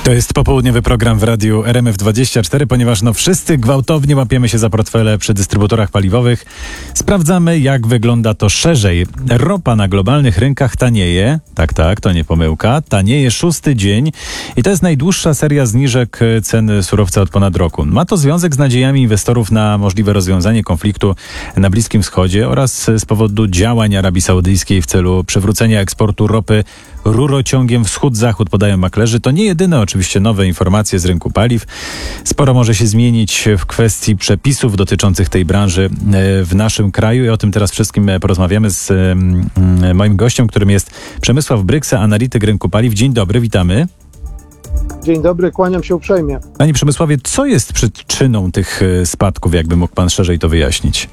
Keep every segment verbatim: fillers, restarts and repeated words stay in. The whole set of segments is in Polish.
To jest popołudniowy program w radiu R M F dwadzieścia cztery, ponieważ no wszyscy gwałtownie łapiemy się za portfele przy dystrybutorach paliwowych. Sprawdzamy, jak wygląda to szerzej. Ropa na globalnych rynkach tanieje. Tak, tak, to nie pomyłka. Tanieje szósty dzień i to jest najdłuższa seria zniżek cen surowca od ponad roku. Ma to związek z nadziejami inwestorów na możliwe rozwiązanie konfliktu na Bliskim Wschodzie oraz z powodu działań Arabii Saudyjskiej w celu przywrócenia eksportu ropy rurociągiem wschód-zachód, podają maklerzy. To nie jedyne oczywiście nowe informacje z rynku paliw. Sporo może się zmienić w kwestii przepisów dotyczących tej branży w naszym kraju i o tym teraz wszystkim porozmawiamy z moim gościem, którym jest Przemysław Bryksa, analityk rynku paliw. Dzień dobry, witamy. Dzień dobry, kłaniam się uprzejmie. Panie Przemysławie, co jest przyczyną tych spadków? Jakby mógł pan szerzej to wyjaśnić?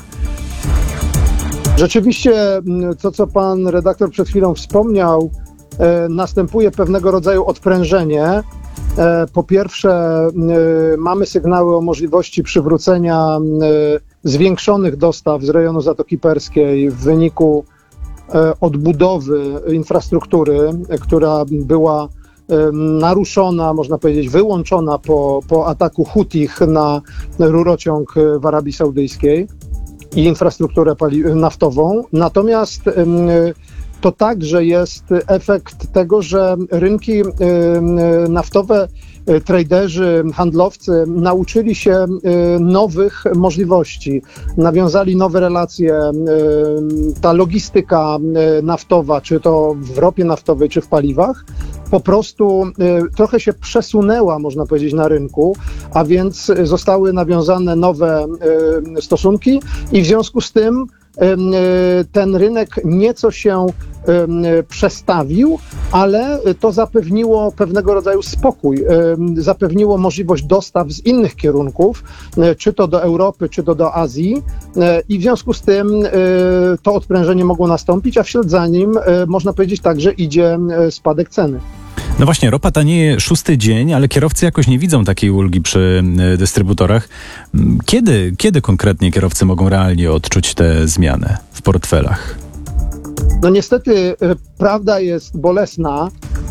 Rzeczywiście to, co pan redaktor przed chwilą wspomniał, e, następuje pewnego rodzaju odprężenie. E, po pierwsze, e, mamy sygnały o możliwości przywrócenia e, zwiększonych dostaw z rejonu Zatoki Perskiej w wyniku e, odbudowy infrastruktury, e, która była e, naruszona, można powiedzieć, wyłączona po, po ataku Hutich na rurociąg w Arabii Saudyjskiej i infrastrukturę pali- naftową. Natomiast to także jest efekt tego, że rynki naftowe, traderzy, handlowcy nauczyli się nowych możliwości, nawiązali nowe relacje. Ta logistyka naftowa, czy to w ropie naftowej, czy w paliwach, po prostu trochę się przesunęła, można powiedzieć, na rynku, a więc zostały nawiązane nowe stosunki i w związku z tym ten rynek nieco się przestawił, ale to zapewniło pewnego rodzaju spokój, zapewniło możliwość dostaw z innych kierunków, czy to do Europy, czy to do Azji i w związku z tym to odprężenie mogło nastąpić, a wśród za nim można powiedzieć także idzie spadek ceny. No właśnie, ropa tanieje szósty dzień, ale kierowcy jakoś nie widzą takiej ulgi przy dystrybutorach. Kiedy, kiedy konkretnie kierowcy mogą realnie odczuć tę zmianę w portfelach? No niestety prawda jest bolesna.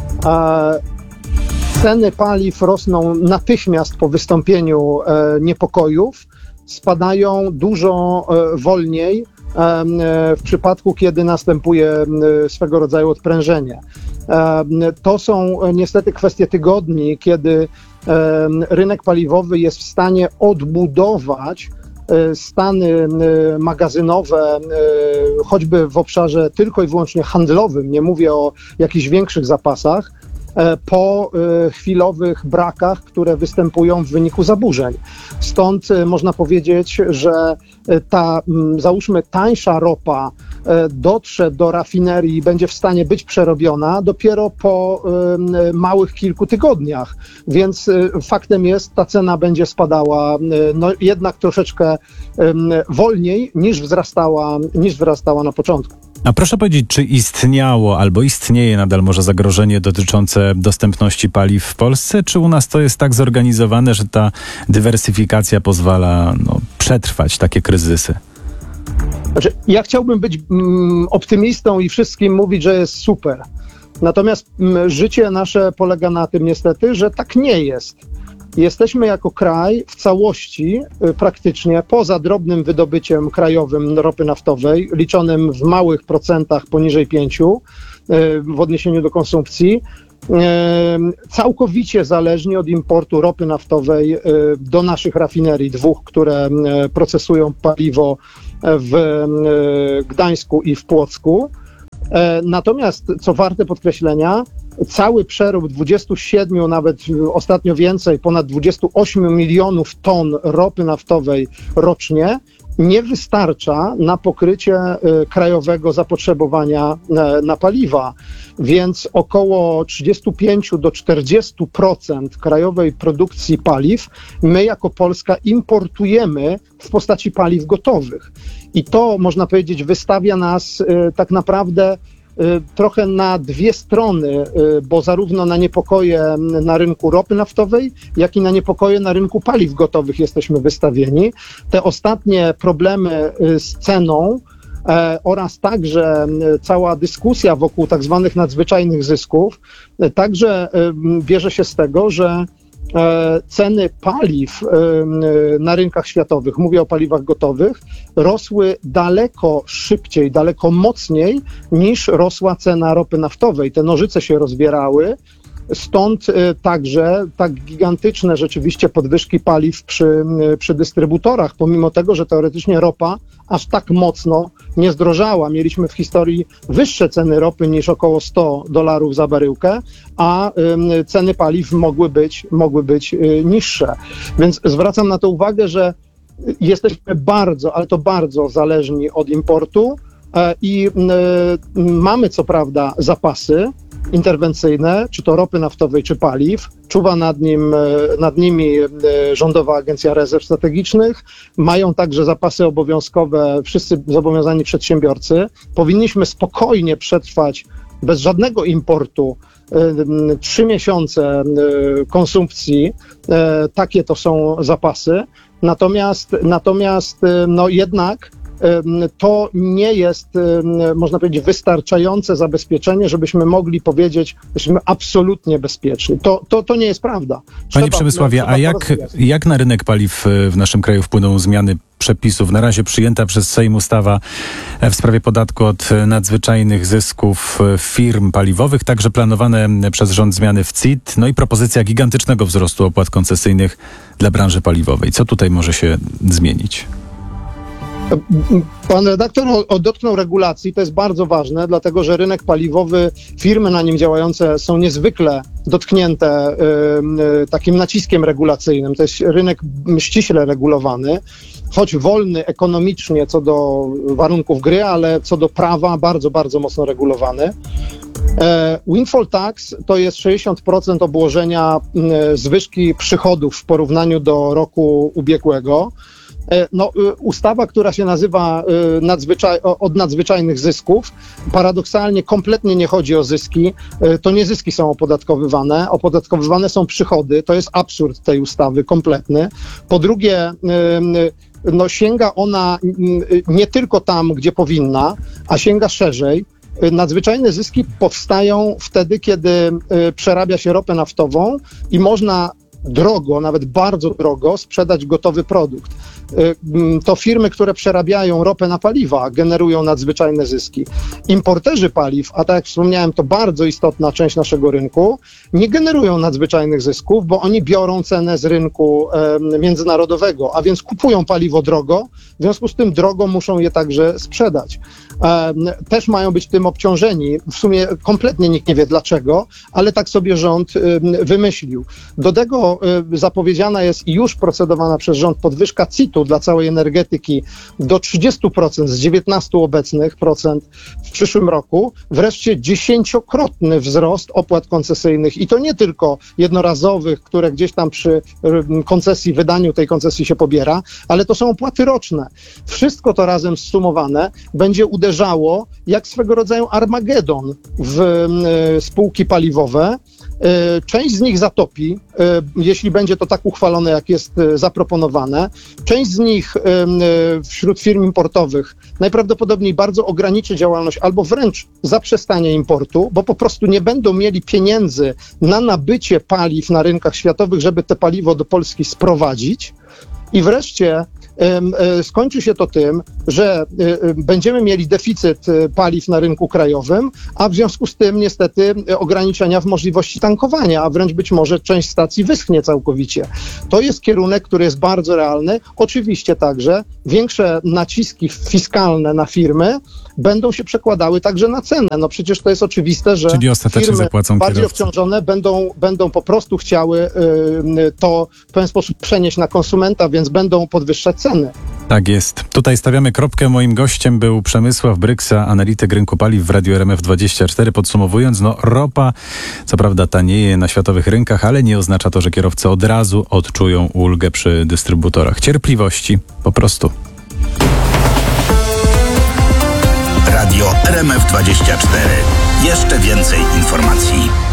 Ceny paliw rosną natychmiast po wystąpieniu niepokojów, spadają dużo wolniej w przypadku, kiedy następuje swego rodzaju odprężenie. To są niestety kwestie tygodni, kiedy rynek paliwowy jest w stanie odbudować stany magazynowe, choćby w obszarze tylko i wyłącznie handlowym, nie mówię o jakichś większych zapasach, po chwilowych brakach, które występują w wyniku zaburzeń. Stąd można powiedzieć, że ta, załóżmy, tańsza ropa dotrze do rafinerii i będzie w stanie być przerobiona dopiero po małych kilku tygodniach. Więc faktem jest, ta cena będzie spadała no, jednak troszeczkę wolniej niż wzrastała, niż wzrastała na początku. A proszę powiedzieć, czy istniało albo istnieje nadal może zagrożenie dotyczące dostępności paliw w Polsce, czy u nas to jest tak zorganizowane, że ta dywersyfikacja pozwala no, przetrwać takie kryzysy? Znaczy, ja chciałbym być mm, optymistą i wszystkim mówić, że jest super. Natomiast mm, życie nasze polega na tym niestety, że tak nie jest. Jesteśmy jako kraj w całości y, praktycznie poza drobnym wydobyciem krajowym ropy naftowej, liczonym w małych procentach poniżej pięciu y, w odniesieniu do konsumpcji, y, całkowicie zależni od importu ropy naftowej y, do naszych rafinerii, dwóch, które y, procesują paliwo w y, Gdańsku i w Płocku. Natomiast, co warte podkreślenia, cały przerób dwudziestu siedmiu, nawet ostatnio więcej, ponad dwudziestu ośmiu milionów ton ropy naftowej rocznie nie wystarcza na pokrycie krajowego zapotrzebowania na paliwa, więc około trzydzieści pięć do czterdziestu procent krajowej produkcji paliw my jako Polska importujemy w postaci paliw gotowych. I to, można powiedzieć, wystawia nas y, tak naprawdę y, trochę na dwie strony, y, bo zarówno na niepokoje na rynku ropy naftowej, jak i na niepokoje na rynku paliw gotowych jesteśmy wystawieni. Te ostatnie problemy y, z ceną e, oraz także cała dyskusja wokół tak zwanych nadzwyczajnych zysków e, także e, bierze się z tego, że e, ceny paliw e, na rynkach światowych, mówię o paliwach gotowych, rosły daleko szybciej, daleko mocniej niż rosła cena ropy naftowej. Te nożyce się rozwierały. Stąd także tak gigantyczne rzeczywiście podwyżki paliw przy, przy dystrybutorach, pomimo tego, że teoretycznie ropa aż tak mocno nie zdrożała. Mieliśmy w historii wyższe ceny ropy niż około sto dolarów za baryłkę, a y, ceny paliw mogły być, mogły być y, niższe. Więc zwracam na to uwagę, że jesteśmy bardzo, ale to bardzo zależni od importu y, i y, mamy co prawda zapasy interwencyjne, czy to ropy naftowej, czy paliw. Czuwa nad nim, nad nimi Rządowa Agencja Rezerw Strategicznych. Mają także zapasy obowiązkowe wszyscy zobowiązani przedsiębiorcy. Powinniśmy spokojnie przetrwać bez żadnego importu trzy miesiące konsumpcji. Takie to są zapasy. Natomiast, natomiast no jednak to nie jest, można powiedzieć, wystarczające zabezpieczenie, żebyśmy mogli powiedzieć, że jesteśmy absolutnie bezpieczni. To, to, to nie jest prawda. Panie Przemysławie, a jak, jak na rynek paliw w naszym kraju wpłyną zmiany przepisów? Na razie przyjęta przez Sejm ustawa w sprawie podatku od nadzwyczajnych zysków firm paliwowych, także planowane przez rząd zmiany w C I T, no i propozycja gigantycznego wzrostu opłat koncesyjnych dla branży paliwowej. Co tutaj może się zmienić? Pan redaktor dotknął regulacji, to jest bardzo ważne, dlatego że rynek paliwowy, firmy na nim działające są niezwykle dotknięte y, y, takim naciskiem regulacyjnym. To jest rynek ściśle regulowany, choć wolny ekonomicznie co do warunków gry, ale co do prawa bardzo, bardzo mocno regulowany. E, windfall tax to jest sześćdziesiąt procent obłożenia y, zwyżki przychodów w porównaniu do roku ubiegłego. No, ustawa, która się nazywa nadzwyczaj, od nadzwyczajnych zysków, paradoksalnie kompletnie nie chodzi o zyski. To nie zyski są opodatkowywane, opodatkowywane są przychody. To jest absurd tej ustawy kompletny. Po drugie, no, sięga ona nie tylko tam, gdzie powinna, a sięga szerzej. Nadzwyczajne zyski powstają wtedy, kiedy przerabia się ropę naftową i można drogo, nawet bardzo drogo sprzedać gotowy produkt. To firmy, które przerabiają ropę na paliwa, generują nadzwyczajne zyski. Importerzy paliw, a tak jak wspomniałem, to bardzo istotna część naszego rynku, nie generują nadzwyczajnych zysków, bo oni biorą cenę z rynku e, międzynarodowego, a więc kupują paliwo drogo, w związku z tym drogo muszą je także sprzedać. E, też mają być tym obciążeni. W sumie kompletnie nikt nie wie dlaczego, ale tak sobie rząd e, wymyślił. Do tego e, zapowiedziana jest i już procedowana przez rząd podwyżka C I T-u dla całej energetyki do trzydziestu procent z dziewiętnastu obecnych procent w przyszłym roku. Wreszcie dziesięciokrotny wzrost opłat koncesyjnych i to nie tylko jednorazowych, które gdzieś tam przy koncesji, wydaniu tej koncesji się pobiera, ale to są opłaty roczne. Wszystko to razem zsumowane będzie uderzało jak swego rodzaju Armagedon w spółki paliwowe. Część z nich zatopi, jeśli będzie to tak uchwalone, jak jest zaproponowane. Część z nich wśród firm importowych najprawdopodobniej bardzo ograniczy działalność albo wręcz zaprzestanie importu, bo po prostu nie będą mieli pieniędzy na nabycie paliw na rynkach światowych, żeby te paliwo do Polski sprowadzić. I wreszcie skończy się to tym, że będziemy mieli deficyt paliw na rynku krajowym, a w związku z tym niestety ograniczenia w możliwości tankowania, a wręcz być może część stacji wyschnie całkowicie. To jest kierunek, który jest bardzo realny. Oczywiście także większe naciski fiskalne na firmy będą się przekładały także na cenę. No przecież to jest oczywiste, że Czyli ostatecznie firmy zapłacą bardziej kierowcy. obciążone będą, będą po prostu chciały y, to w pewien sposób przenieść na konsumenta, więc będą podwyższać ceny. Tak jest. Tutaj stawiamy kropkę. Moim gościem był Przemysław Bryksa, analityk rynku paliw w Radiu R M F dwadzieścia cztery. Podsumowując, no ropa co prawda tanieje na światowych rynkach, ale nie oznacza to, że kierowcy od razu odczują ulgę przy dystrybutorach. Cierpliwości po prostu. Radio R M F dwadzieścia cztery. Jeszcze więcej informacji.